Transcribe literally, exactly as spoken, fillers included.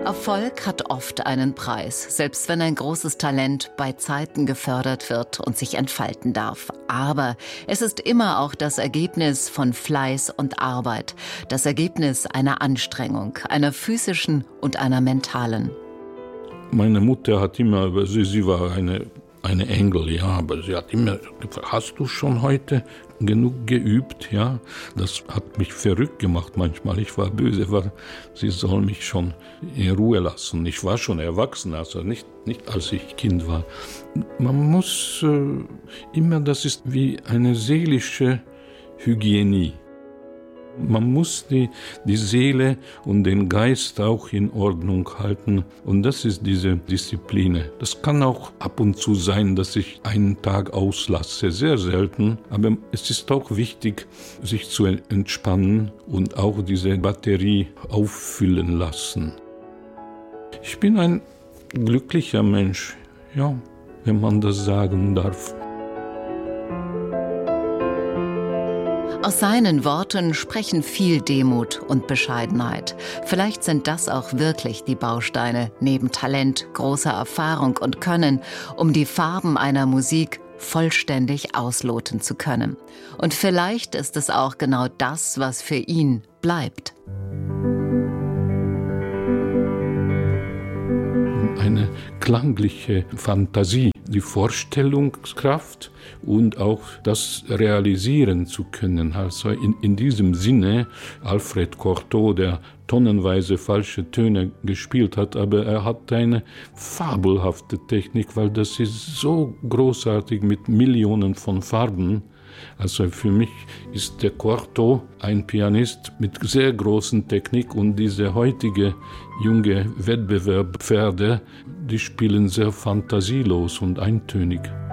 Erfolg hat oft einen Preis, selbst wenn ein großes Talent bei Zeiten gefördert wird und sich entfalten darf. Aber es ist immer auch das Ergebnis von Fleiß und Arbeit, das Ergebnis einer Anstrengung, einer physischen und einer mentalen. Meine Mutter hat immer, sie, sie war eine, eine Engel, ja, aber sie hat immer gefragt, hast du schon heute genug geübt, ja? Das hat mich verrückt gemacht manchmal. Ich war böse, weil sie soll mich schon in Ruhe lassen. Ich war schon erwachsen, also nicht, nicht als ich Kind war. Man muss äh, immer, das ist wie eine seelische Hygiene. Man muss die, die Seele und den Geist auch in Ordnung halten. Und das ist diese Disziplin. Das kann auch ab und zu sein, dass ich einen Tag auslasse. Sehr selten. Aber es ist auch wichtig, sich zu entspannen und auch diese Batterie auffüllen lassen. Ich bin ein glücklicher Mensch, ja, wenn man das sagen darf. Aus seinen Worten sprechen viel Demut und Bescheidenheit. Vielleicht sind das auch wirklich die Bausteine neben Talent, großer Erfahrung und Können, um die Farben einer Musik vollständig ausloten zu können. Und vielleicht ist es auch genau das, was für ihn bleibt. Eine klangliche Fantasie, die Vorstellungskraft und auch das realisieren zu können. Also in, in diesem Sinne, Alfred Cortot, der tonnenweise falsche Töne gespielt hat, aber er hat eine fabelhafte Technik, weil das ist so großartig mit Millionen von Farben. Also für mich ist der Cortot ein Pianist mit sehr großen Technik und diese heutige junge Wettbewerbspferde, die spielen sehr fantasielos und eintönig.